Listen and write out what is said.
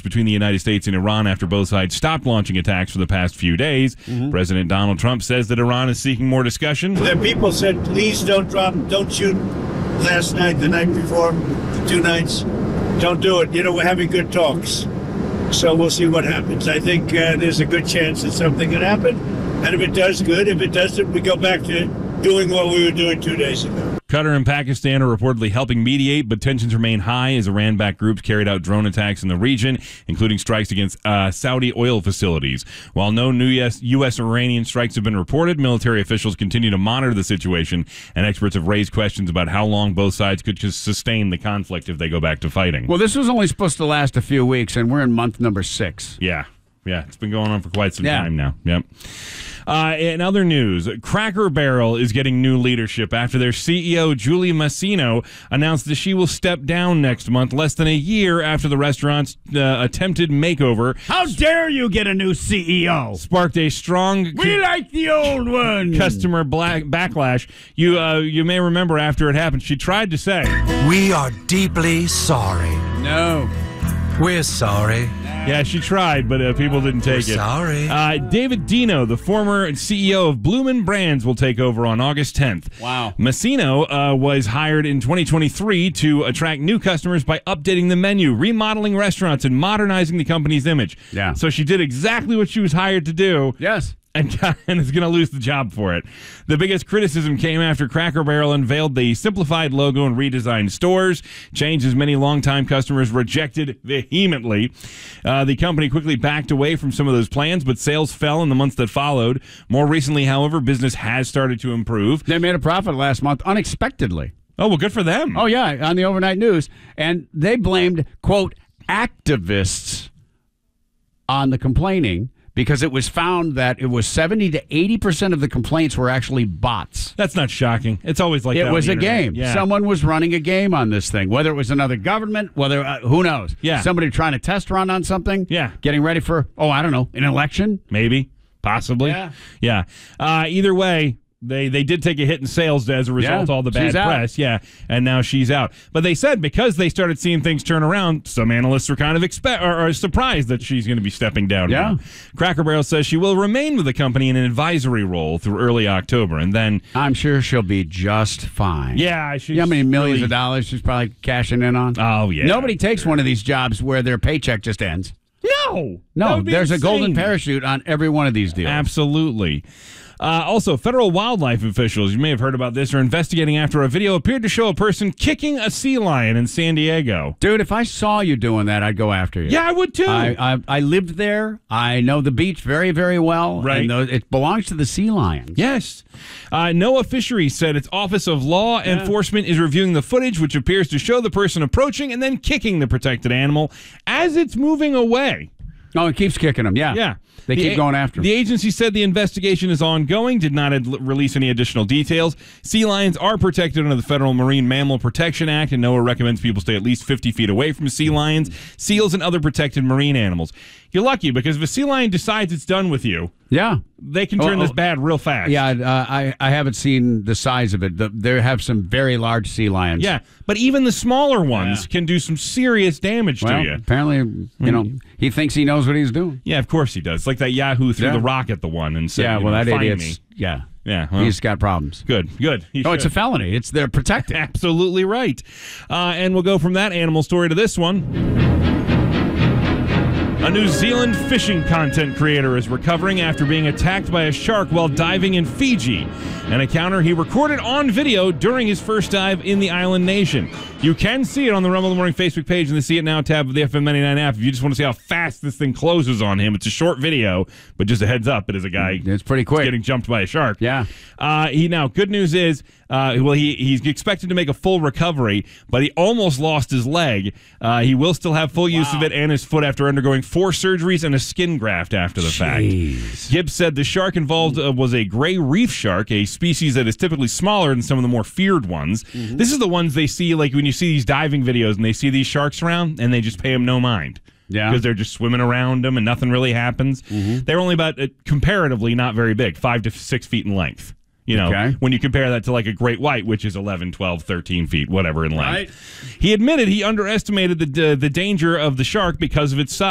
between the United States and Iran after both sides stopped launching attacks for the past few days. President Donald Trump says that Iran is seeking more discussion. The people said, please don't shoot last night, the night before, the 2 nights. Don't do it. We're having good talks. So we'll see what happens. I think there's a good chance that something could happen. And if it does, good. If it doesn't, we go back to doing what we were doing 2 days ago. Qatar and Pakistan are reportedly helping mediate, but tensions remain high as Iran-backed groups carried out drone attacks in the region, including strikes against Saudi oil facilities. While no new U.S.-Iranian strikes have been reported, military officials continue to monitor the situation, and experts have raised questions about how long both sides could sustain the conflict if they go back to fighting. Well, this was only supposed to last a few weeks, and we're in month number 6. Yeah, it's been going on for quite some time now. Yep. In other news, Cracker Barrel is getting new leadership after their CEO, Julie Masino, announced that she will step down next month, less than a year after the restaurant's attempted makeover. How dare you get a new CEO? Sparked a strong... We like the old one. ...customer backlash. You may remember after it happened, she tried to say... We are deeply sorry. No. We're sorry. Yeah, she tried, but people didn't take it. Sorry. David Dino, the former CEO of Bloomin' Brands, will take over on August 10th. Wow. Masino was hired in 2023 to attract new customers by updating the menu, remodeling restaurants, and modernizing the company's image. Yeah. So she did exactly what she was hired to do. Yes. And is going to lose the job for it. The biggest criticism came after Cracker Barrel unveiled the simplified logo and redesigned stores, changes many longtime customers rejected vehemently. The company quickly backed away from some of those plans, but sales fell in the months that followed. More recently, however, business has started to improve. They made a profit last month unexpectedly. Oh, well, good for them. Oh, yeah, on the overnight news. And they blamed, quote, activists on the complaining, because it was found that it was 70 to 80% of the complaints were actually bots. That's not shocking. It's always like that. It was a game. Yeah. Someone was running a game on this thing, whether it was another government, whether, who knows? Yeah. Somebody trying to test run on something. Yeah. Getting ready for, I don't know, an election. Maybe. Possibly. Yeah. Either way, They did take a hit in sales as a result of all the bad press. Yeah, and now she's out. But they said because they started seeing things turn around, some analysts are kind of are surprised that she's going to be stepping down. Yeah. Now. Cracker Barrel says she will remain with the company in an advisory role through early October, and then I'm sure she'll be just fine. Yeah, you know how many millions of dollars she's probably cashing in on? Oh yeah. Nobody takes one of these jobs where their paycheck just ends. No, there's a golden parachute on every one of these deals. Absolutely. Also, federal wildlife officials, you may have heard about this, are investigating after a video appeared to show a person kicking a sea lion in San Diego. Dude, if I saw you doing that, I'd go after you. Yeah, I would too. I lived there. I know the beach very, very well. Right. And it belongs to the sea lions. Yes. NOAA Fisheries said its Office of Law Enforcement is reviewing the footage, which appears to show the person approaching and then kicking the protected animal as it's moving away. Oh, it keeps kicking them, yeah. Yeah. They keep going after them. The agency said the investigation is ongoing, did not release any additional details. Sea lions are protected under the Federal Marine Mammal Protection Act, and NOAA recommends people stay at least 50 feet away from sea lions, seals, and other protected marine animals. You're lucky, because if a sea lion decides it's done with you, they can turn this bad real fast. Yeah, I haven't seen the size of it. They have some very large sea lions. Yeah, but even the smaller ones can do some serious damage to you. Apparently, he thinks he knows what he's doing. Yeah, of course he does. Like that Yahoo threw the rock at the one and said, that find idiot's, me. Yeah, well, he's got problems. Good. It's a felony. They're protected. Absolutely right. And we'll go from that animal story to this one. A New Zealand fishing content creator is recovering after being attacked by a shark while diving in Fiji, an encounter he recorded on video during his first dive in the island nation. You can see it on the Rumble in the Morning Facebook page in the See It Now tab of the FM 99 app if you just want to see how fast this thing closes on him. It's a short video, but just a heads up, it is a guy it's pretty quick getting jumped by a shark. Yeah. Good news is, he's expected to make a full recovery, but he almost lost his leg. He will still have full use of it and his foot after undergoing 4 surgeries and a skin graft after the fact. Gibbs said the shark involved was a gray reef shark, a species that is typically smaller than some of the more feared ones. Mm-hmm. This is the ones they see, like when you see these diving videos and they see these sharks around and they just pay them no mind. Yeah. Because they're just swimming around them and nothing really happens. Mm-hmm. They're only about, comparatively, not very big, 5 to 6 feet in length. When you compare that to like a great white, which is 11, 12, 13 feet, whatever in length. Right. He admitted he underestimated the danger of the shark because of its size.